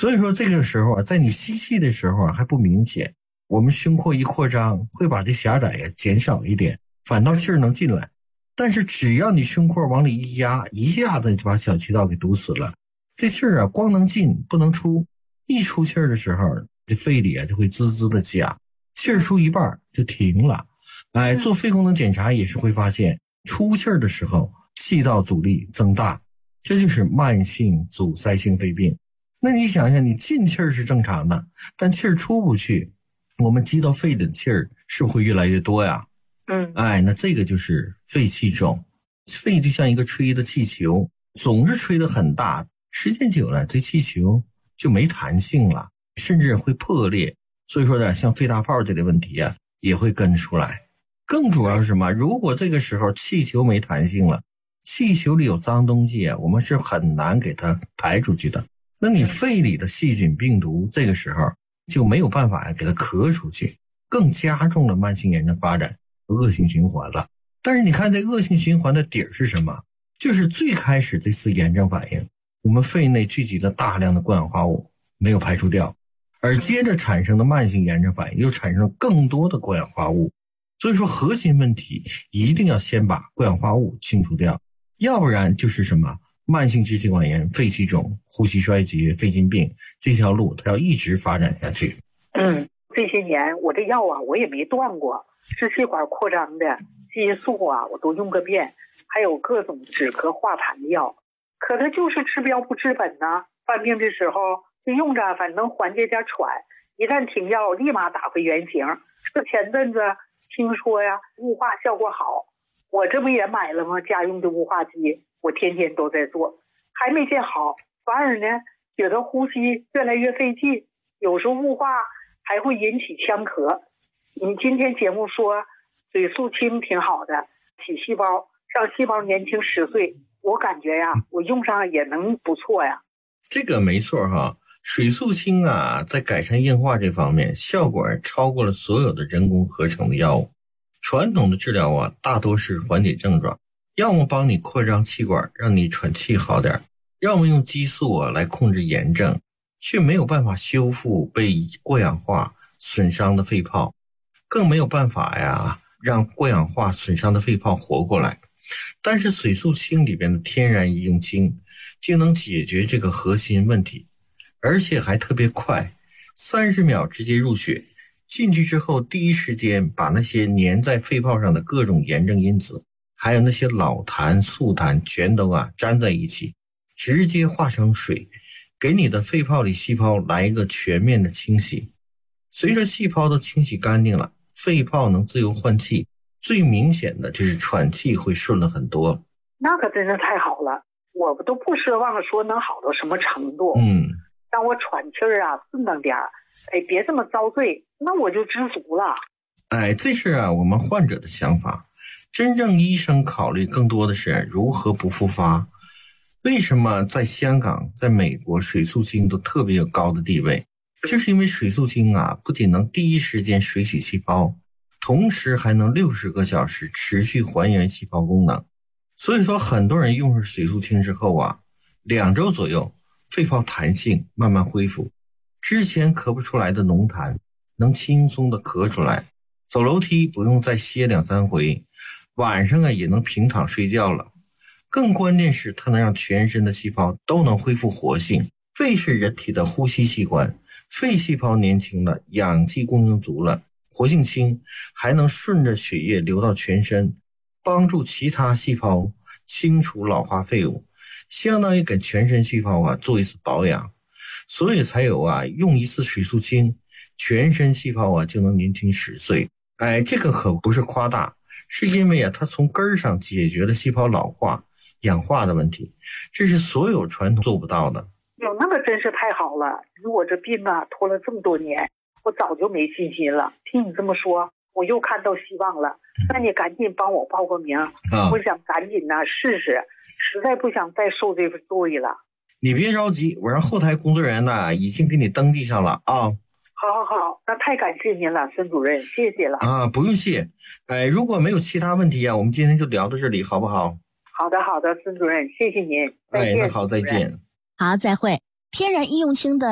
所以说这个时候啊，在你吸气的时候啊还不明显，我们胸廓一扩张会把这狭窄呀减少一点，反倒气儿能进来。但是只要你胸廓往里一压，一下子就把小气道给堵死了。这气儿啊光能进不能出，一出气儿的时候，这肺里啊就会滋滋的夹，气儿出一半就停了。做肺功能检查也是会发现，出气儿的时候气道阻力增大，这就是慢性阻塞性肺病。那你想想，你进气儿是正常的，但气儿出不去，我们积到肺里的气儿是不是会越来越多呀？那这个就是肺气肿。肺就像一个吹的气球，总是吹得很大，时间久了这气球就没弹性了，甚至会破裂。所以说呢，像肺大泡这类问题啊也会跟出来。更主要是什么？如果这个时候气球没弹性了，气球里有脏东西啊，我们是很难给它排出去的。那你肺里的细菌病毒这个时候就没有办法给它咳出去，更加重了慢性炎症发展，恶性循环了。但是你看这恶性循环的底儿是什么？就是最开始这次炎症反应，我们肺内聚集了大量的过氧化物没有排除掉，而接着产生的慢性炎症反应又产生更多的过氧化物。所以说核心问题一定要先把过氧化物清除掉，要不然就是什么慢性支气管炎、肺气肿、呼吸衰竭、肺心病，这条路它要一直发展下去。 这些年我这药啊我也没断过，支气管扩张的激素啊我都用个遍，还有各种止咳化痰的药，可它就是治标不治本呢。犯病的时候就用着，反正能缓解点喘，一旦停药立马打回原形。这前阵子听说呀雾化效果好，我这不也买了吗？家用的雾化机，我天天都在做，还没见好，反而呢觉得呼吸越来越费劲，有时候雾化还会引起呛咳。你今天节目说水素清挺好的，体细胞让细胞年轻10岁，我感觉呀我用上也能不错呀。 这个没错哈，水素清啊在改善硬化这方面效果超过了所有的人工合成的药物。传统的治疗啊大多是缓解症状，要么帮你扩张气管让你喘气好点，要么用激素啊来控制炎症，却没有办法修复被过氧化损伤的肺泡，更没有办法呀让过氧化损伤的肺泡活过来。但是水素清里边的天然医用氢就能解决这个核心问题，而且还特别快，30秒直接入血，进去之后第一时间把那些粘在肺泡上的各种炎症因子，还有那些老痰素痰全都粘在一起，直接化成水，给你的肺泡里细胞来一个全面的清洗。随着细胞都清洗干净了，肺泡能自由换气，最明显的就是喘气会顺了很多。 那可真是太好了，我都不奢望说能好到什么程度，让我喘气儿啊顺当点儿，别这么遭罪，那我就知足了。 这是我们患者的想法，真正医生考虑更多的是如何不复发。为什么在香港在美国水素清都特别有高的地位，就是因为水素清不仅能第一时间水洗细胞，同时还能60个小时持续还原细胞功能。所以说很多人用上水素清之后2周左右肺泡弹性慢慢恢复，之前咳不出来的浓痰能轻松的咳出来，走楼梯不用再歇2-3回，晚上也能平躺睡觉了。更关键是它能让全身的细胞都能恢复活性。肺是人体的呼吸器官，肺细胞年轻了，氧气供应足了，活性轻，还能顺着血液流到全身，帮助其他细胞清除老化废物，相当于给全身细胞做一次保养。所以才有用一次水素清，全身细胞就能年轻10岁。这个可不是夸大，是因为它从根上解决了细胞老化氧化的问题，这是所有传统做不到的。 那个真是太好了，我这病拖了这么多年，我早就没信心了，听你这么说我又看到希望了。那你赶紧帮我报个名，我想赶紧试试，实在不想再受这份罪了。 你别着急，我让后台工作人员已经给你登记上了好， 那太感谢您了，孙主任，谢谢了不用谢。如果没有其他问题我们今天就聊到这里好不好？ 好的，孙主任，谢谢您，再见。 那好，再见。 好，再会。天然医用氢的